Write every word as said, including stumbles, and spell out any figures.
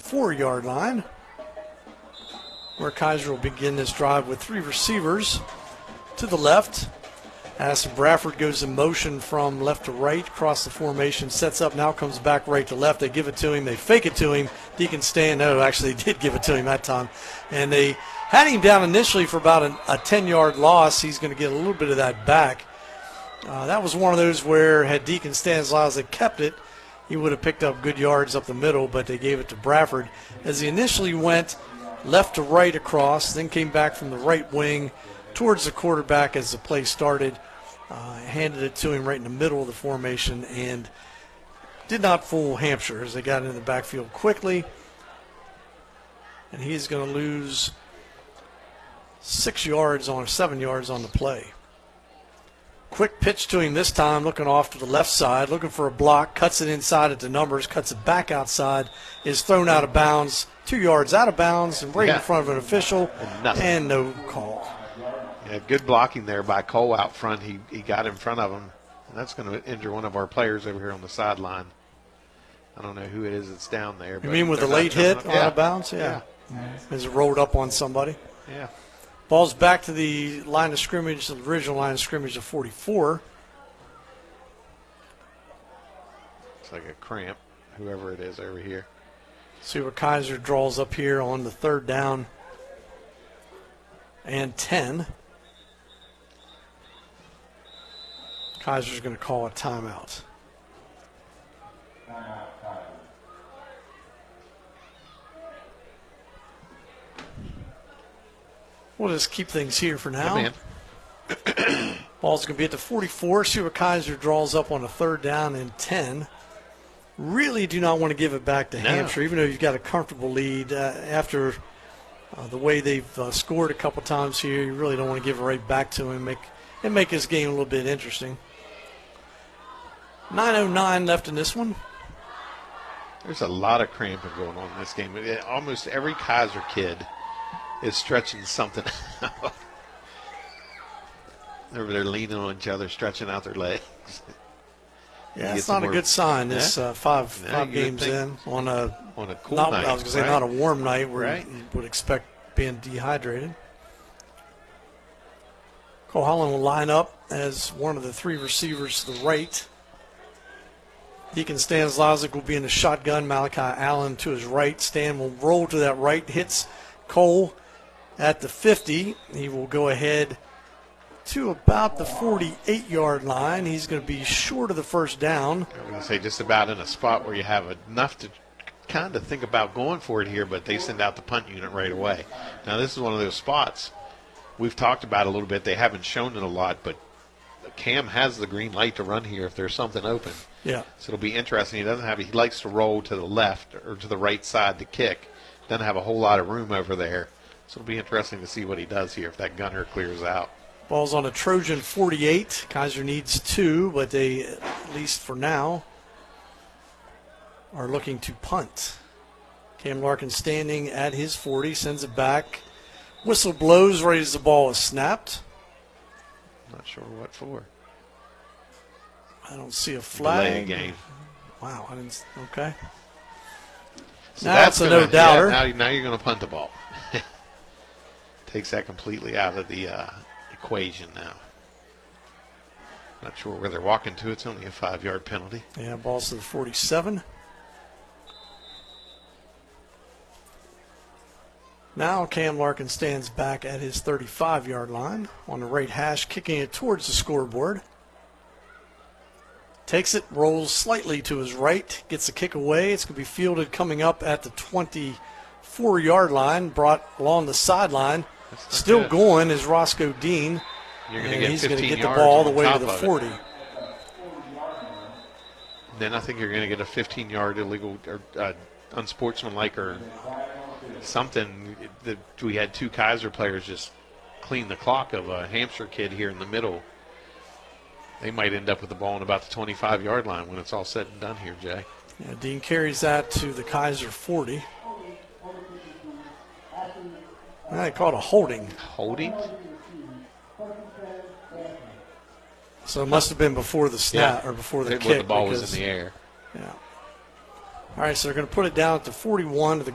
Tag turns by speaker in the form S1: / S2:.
S1: forty-four-yard line, where Kaiser will begin this drive with three receivers to the left. Addison Bradford goes in motion from left to right, across the formation, sets up, now comes back right to left. They give it to him. They fake it to him. Deacon Stan, no, actually they did give it to him that time. And they had him down initially for about an, a ten-yard loss. He's going to get a little bit of that back. Uh, that was one of those where had Deacon Stanislaus had kept it, he would have picked up good yards up the middle, but they gave it to Bradford. As he initially went left to right across, then came back from the right wing towards the quarterback as the play started, uh, handed it to him right in the middle of the formation, and did not fool Hampshire as they got into the backfield quickly. And he's going to lose six yards on, seven yards on the play. Quick pitch to him this time, looking off to the left side, looking for a block, cuts it inside at the numbers, cuts it back outside, is thrown out of bounds, two yards out of bounds, and right
S2: yeah.
S1: in front of an official,
S2: and,
S1: and no call.
S2: Yeah, good blocking there by Cole out front. He he got in front of him, and that's going to injure one of our players over here on the sideline. I don't know who it is that's down there.
S1: You mean with the late hit
S2: yeah.
S1: out of bounds? Yeah. yeah. As it rolled up on somebody?
S2: Yeah.
S1: Ball's back to the line of scrimmage, the original line of scrimmage of forty-four.
S2: It's like a cramp, whoever it is over here.
S1: See what Kaiser draws up here on the third down and ten. Kaiser's going to call a timeout. We'll just keep things here for now.
S2: Yeah,
S1: Ball's going to be at the forty-four. See what Kaiser draws up on a third down and ten. Really do not want to give it back to
S2: no.
S1: Hampshire, even though you've got a comfortable lead. Uh, after uh, the way they've uh, scored a couple times here, you really don't want to give it right back to him make, and make this game a little bit interesting. nine oh nine left in this one.
S2: There's a lot of cramping going on in this game. Almost every Kaiser kid is stretching something out. They're, they're leaning on each other, stretching out their legs.
S1: Yeah, it's not a good sign. This
S2: yeah.
S1: uh, five
S2: yeah,
S1: five games in on a
S2: on a cool
S1: not,
S2: night.
S1: I was going to say
S2: right?
S1: not a warm night where
S2: right.
S1: you would expect being dehydrated. Cole Holland will line up as one of the three receivers to the right. Deacon Stanislaus will be in the shotgun. Malachi Allen to his right. Stan will roll to that right, hits Cole at the fifty. He will go ahead to about the forty-eight-yard line. He's going to be short of the first down.
S2: I'm going to say just about in a spot where you have enough to kind of think about going for it here, but they send out the punt unit right away. Now, this is one of those spots we've talked about a little bit. They haven't shown it a lot, but Cam has the green light to run here if there's something open.
S1: Yeah.
S2: So it'll be interesting. He doesn't have. He likes to roll to the left or to the right side to kick. Doesn't have a whole lot of room over there. So it'll be interesting to see what he does here if that gunner clears out.
S1: Ball's on a Trojan forty-eight. Kaiser needs two, but they, at least for now, are looking to punt. Cam Larkin standing at his forty, sends it back. Whistle blows right as the ball is snapped.
S2: Not sure what for.
S1: I don't see a flag.
S2: Delay game.
S1: Wow, I didn't. Okay.
S2: So
S1: now
S2: that's
S1: it's a
S2: gonna,
S1: no doubter.
S2: Yeah, now, now you're going to punt the ball. Takes that completely out of the uh, equation now. Not sure where they're walking to. It's only a five-yard penalty.
S1: Yeah, ball's to the forty-seven. Now Cam Larkin stands back at his thirty-five-yard line on the right hash, kicking it towards the scoreboard. Takes it, rolls slightly to his right, gets the kick away. It's going to be fielded coming up at the twenty-four-yard line, brought along the sideline. Still
S2: good.
S1: going is Roscoe Dean.
S2: You're
S1: and
S2: going to get
S1: he's going to
S2: fifteen
S1: get the
S2: yards
S1: ball all
S2: on
S1: the way
S2: top
S1: to the
S2: of it.
S1: forty.
S2: Then I think you're going to get a fifteen-yard illegal or uh, unsportsmanlike or something. The, we had two Kaiser players just clean the clock of a Hampshire kid here in the middle. They might end up with the ball on about the twenty-five-yard line when it's all said and done here, Jay.
S1: Yeah, Dean carries that to the Kaiser forty. Well, they called a holding.
S2: Holding?
S1: So it must have been before the snap
S2: Yeah.
S1: or before the
S2: When
S1: kick.
S2: the ball
S1: because,
S2: was in the air.
S1: Yeah. All right, so they're going to put it down at the forty-one to the